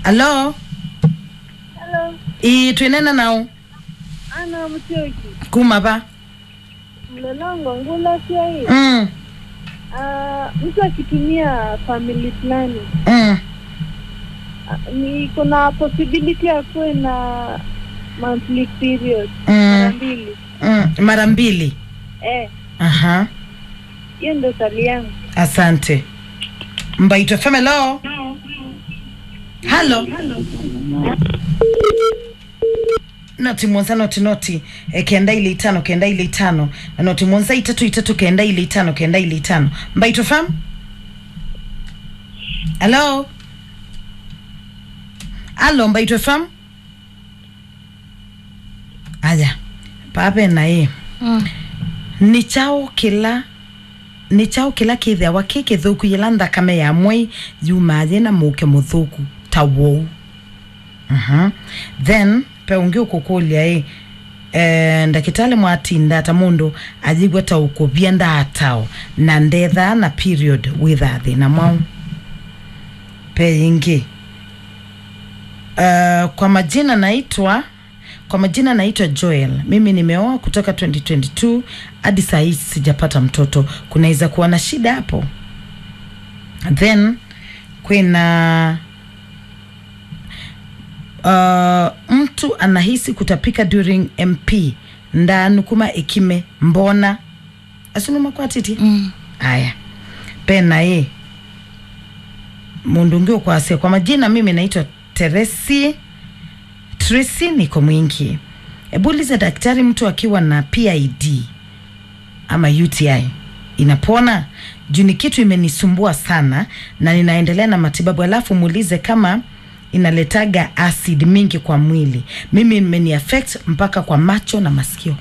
Hello. Tuenena nao. Ana mtioki. Kuma ba. Mlolongo ngula pia hii. Mtu akitumia family planning. Ni kuna possibility ya kuwe na monthly period. Mara mbili. Aha. Hiyo ndo tali yangu. Asante. Mbaitwa Femelo. Hello. Noti mwanza noti kenda ile 5 kenda ile 5 na noti mwanza 3 kenda ile 5 kenda ile 5. Mbaitwa fam? Hello. Hello Mbaitwa fam? Aja. Pape na yeye. Ni chao kila kithia wakike thuku yelanda kame ya mwei yumaje na muke muthuku tawo. Then pe ungi ukukulia ndakitale mwatinda tamundo ajigwa ta ukubienda atao na ndetha na period with athi na mwau pe ingi kwa majina naitwa Joel. Mimi nimeoa kutoka 2022 hadi saa hii sijapata mtoto. Kunaweza kuwa na shida hapo? Then kuna mtu anahisi kutapika during MP ndani kuma ekime mbona asunuma kwa titi. Aya pena mundungio kwa asia. Kwa majina mimi naitwa Tracy niko mwingi. Ebuliza daktari, mtu akiwa na PID ama UTI inapona? Juni kitu imenisumbua sana na ninaendelea na matibabu. Alafu muulize kama inaletaga acid mingi kwa mwili. Mimi imeni affect mpaka kwa macho na masikio.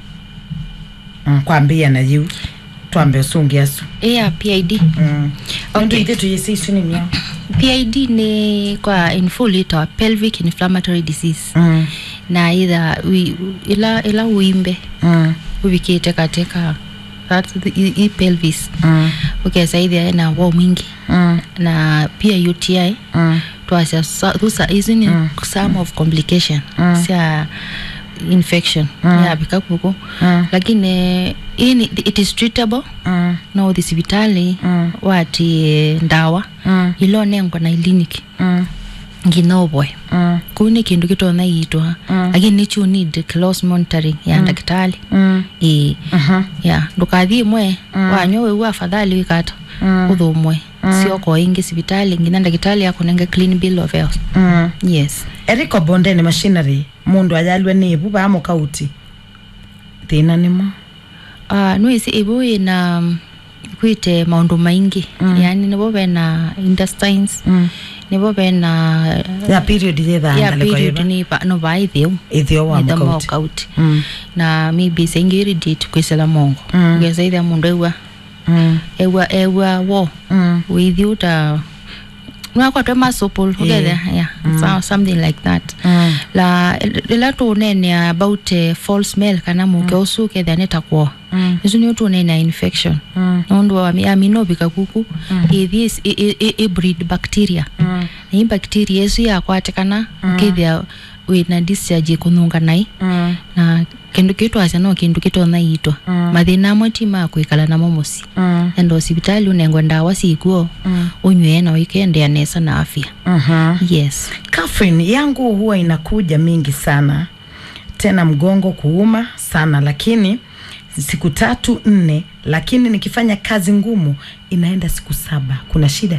Kwambia na yu tuambe usungi asu. PID. Okay. Ndio tuyesi suni miao. PID ni kwa in full ito pelvic inflammatory disease. Na either ila uimbe. Uvikite katika that's the pelvis. Okay, zaidi na wao mwingi. Na pia UTI. Those are some of complication. Sia infection. Bikakuko. Lakini it is treatable. No hospitali wati ndawa ilo nengo na clinic nginoboy kuni kindu kitona yitwa lakini nicho need close monitoring ya daktari ndukathi mwe wanyowe wa afadhali wikata uthumwe sio ko ingi hospitali ngina daktari yako nenge clean bill of health. Yes. Eriko bonde ni machinery mundu ajalwe ni buba amo kauti thina nimo no isi ibu ina kuite maundu maingi. Yani nibo bena intestines nibo bena ya period thitha ngale kwa hiyo ni no vai ithio wa mkauti na maybe sengiri dit kwisela mongo ngeza ida mundu ewa wo with you ta kwa masopol together something like that. La to nene about false smell kana muke osuke then etakwo isuni to nene infection nondo amino bikakuku this a breed bacteria na bacteria yesu ya kwatekana kithia we na discharge kununga nai na kindu kitu asano kindu kitu na yitwa mathina motima kwikala na momosi endo hospitali unengwa ndawa sikuo unywe na weekend anesa na afya. Yes. Catherine, yangu huwa inakuja mingi sana tena mgongo kuuma sana, lakini siku 3-4, lakini nikifanya kazi ngumu inaenda siku 7. Kuna shida?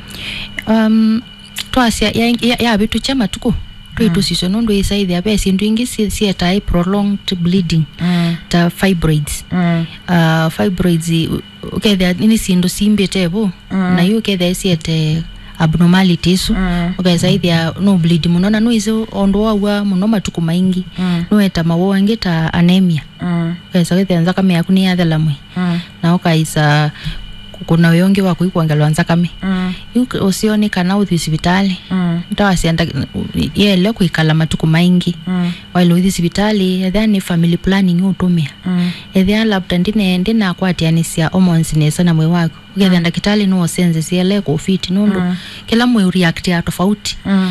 Twasia ya bitu chama tuko to sisono ndo isaidi abe sindu ingi si tai prolonged bleeding ta fibroids. Fibroids okay there ini sindu simbe tebo na you okay there siete abnormalities okay zaidi ya no bleed munona no izo ondoa wa munoma tukumaingi no eta mawo ngeta anemia pesa kete anza kama yakuni ya dhalamwe na okaisa kuna yongi wa kuikwangala anza kama yuko osioni kana uthi hospitali ndawasianda yele kuikala matuku maingi while uthi hospitali then family planning utumia then labda ndine na kwatianisia hormones nesa na mwe wako ukethanda kitali no sense siele ko fit nondo kila mwe react ya tofauti